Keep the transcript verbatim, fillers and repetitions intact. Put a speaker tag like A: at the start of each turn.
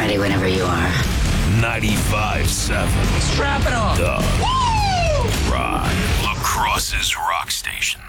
A: ready whenever you are.
B: ninety-five seven.
C: Strap it on.
B: The
C: Woo!
B: Rock. La Crosse's Rock Station.